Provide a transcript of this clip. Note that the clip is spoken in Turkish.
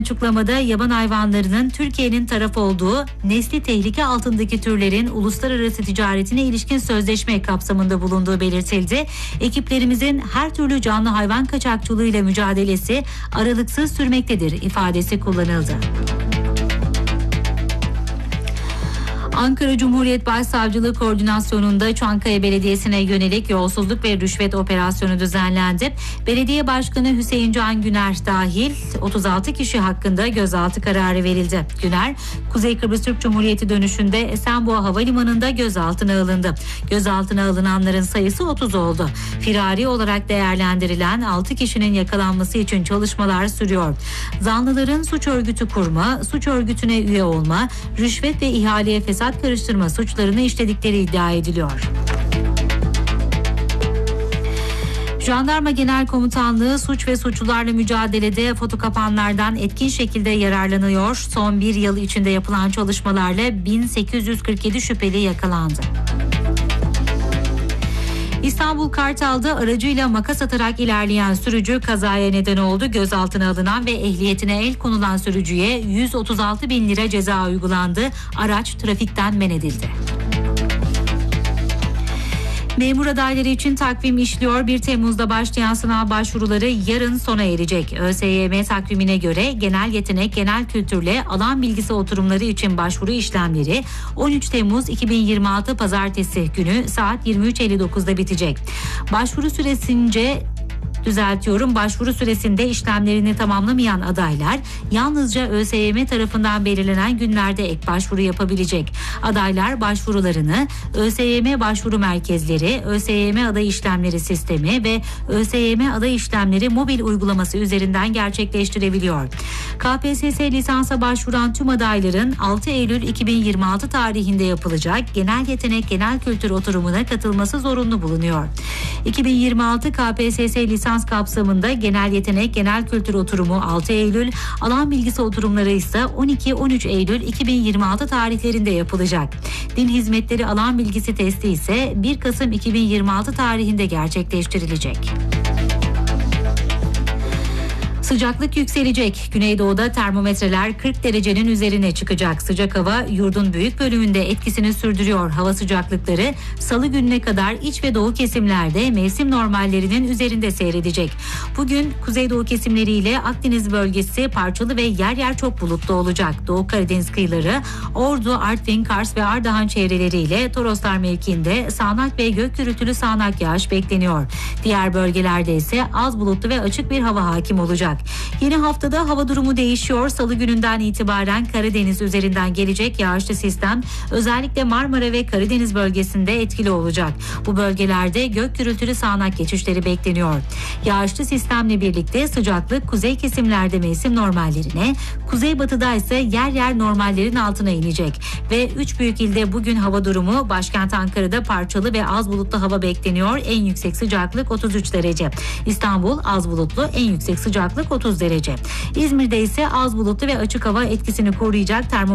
Açıklamada yaban hayvanlarının Türkiye'nin taraf olduğu nesli tehlike altındaki türlerin uluslararası ticaretine ilişkin sözleşme kapsamında bulunduğu belirtildi. Ekiplerimizin her türlü canlı hayvan kaçakçılığıyla mücadelesi aralıksız sürmektedir ifadesi kullanıldı. Ankara Cumhuriyet Başsavcılığı koordinasyonunda Çankaya Belediyesi'ne yönelik yolsuzluk ve rüşvet operasyonu düzenlendi. Belediye Başkanı Hüseyin Can Güner dahil 36 kişi hakkında gözaltı kararı verildi. Güner, Kuzey Kıbrıs Türk Cumhuriyeti dönüşünde Esenboğa Havalimanı'nda gözaltına alındı. Gözaltına alınanların sayısı 30 oldu. Firari olarak değerlendirilen 6 kişinin yakalanması için çalışmalar sürüyor. Zanlıların suç örgütü kurma, suç örgütüne üye olma, rüşvet ve ihaleye fesat karıştırma suçlarını işledikleri iddia ediliyor. Jandarma Genel Komutanlığı suç ve suçlularla mücadelede fotokapanlardan etkin şekilde yararlanıyor. Son bir yıl içinde yapılan çalışmalarla 1847 şüpheli yakalandı. İstanbul Kartal'da aracıyla makas atarak ilerleyen sürücü kazaya neden oldu. Gözaltına alınan ve ehliyetine el konulan sürücüye 136 bin lira ceza uygulandı. Araç trafikten men edildi. Memur adayları için takvim işliyor. 1 Temmuz'da başlayan sınav başvuruları yarın sona erecek. ÖSYM takvimine göre genel yetenek, genel kültürle alan bilgisi oturumları için başvuru işlemleri 13 Temmuz 2026 Pazartesi günü saat 23.59'da bitecek. Başvuru süresinde işlemlerini tamamlamayan adaylar yalnızca ÖSYM tarafından belirlenen günlerde ek başvuru yapabilecek. Adaylar başvurularını ÖSYM başvuru merkezleri, ÖSYM aday işlemleri sistemi ve ÖSYM aday işlemleri mobil uygulaması üzerinden gerçekleştirebiliyor. KPSS lisansa başvuran tüm adayların 6 Eylül 2026 tarihinde yapılacak genel yetenek, genel kültür oturumuna katılması zorunlu bulunuyor. 2026 KPSS lisans kapsamında genel yetenek, genel kültür oturumu 6 Eylül, alan bilgisi oturumları ise 12-13 Eylül 2026 tarihlerinde yapılacak. Din hizmetleri alan bilgisi testi ise 1 Kasım 2026 tarihinde gerçekleştirilecek. Sıcaklık yükselecek. Güneydoğu'da termometreler 40 derecenin üzerine çıkacak. Sıcak hava yurdun büyük bölümünde etkisini sürdürüyor. Hava sıcaklıkları Salı gününe kadar iç ve doğu kesimlerde mevsim normallerinin üzerinde seyredecek. Bugün Kuzeydoğu kesimleriyle Akdeniz bölgesi parçalı ve yer yer çok bulutlu olacak. Doğu Karadeniz kıyıları, Ordu, Artvin, Kars ve Ardahan çevreleriyle Toroslar mevkiinde sağanak ve gök gürültülü sağanak yağış bekleniyor. Diğer bölgelerde ise az bulutlu ve açık bir hava hakim olacak. Yeni haftada hava durumu değişiyor. Salı gününden itibaren Karadeniz üzerinden gelecek yağışlı sistem özellikle Marmara ve Karadeniz bölgesinde etkili olacak. Bu bölgelerde gök gürültülü sağanak geçişleri bekleniyor. Yağışlı sistemle birlikte sıcaklık kuzey kesimlerde mevsim normallerine, kuzeybatıda ise yer yer normallerin altına inecek. Ve 3 büyük ilde bugün hava durumu: başkent Ankara'da parçalı ve az bulutlu hava bekleniyor. En yüksek sıcaklık 33 derece. İstanbul az bulutlu, en yüksek sıcaklık 30 derece. İzmir'de ise az bulutlu ve açık hava etkisini koruyacak.